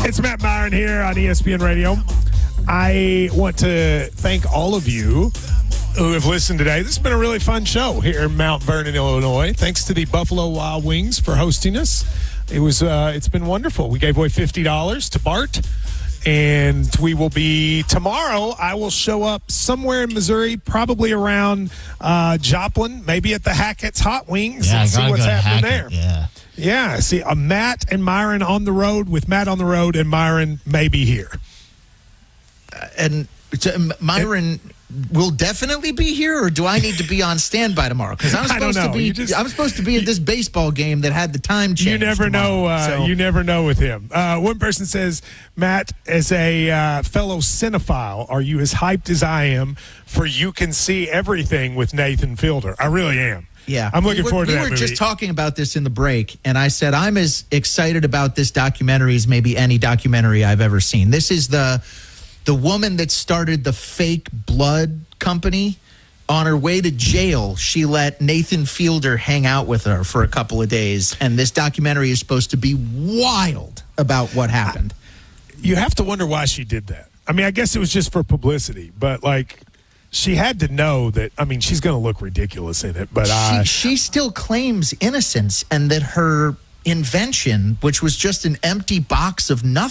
It's Matt Myron here on ESPN Radio. I want to thank all of you who have listened today. This has been a really fun show here in Mount Vernon, Illinois. Thanks to the Buffalo Wild Wings for hosting us. It's been wonderful. We gave away $50 to Bart, and we will be tomorrow. I will show up somewhere in Missouri, probably around Joplin, maybe at the Hackett's Hot Wings, and see what's happening there. Yeah, see, Matt and Myron on the road, with Matt on the road and Myron maybe here. And Myron will definitely be here, or do I need to be on standby tomorrow? Because I'm supposed to be at this baseball game that had the time change. You never know. You never know with him. One person says, Matt, as a fellow cinephile, are you as hyped as I am for You Can See Everything with Nathan Fielder? I really am. Yeah. I'm looking forward to that movie. We were just talking about this in the break, and I said I'm as excited about this documentary as maybe any documentary I've ever seen. This is the woman that started the fake blood company. On her way to jail, she let Nathan Fielder hang out with her for a couple of days, and this documentary is supposed to be wild about what happened. You have to wonder why she did that. I mean, I guess it was just for publicity, but she had to know that, she's going to look ridiculous in it. But she still claims innocence and that her invention, which was just an empty box of nothing,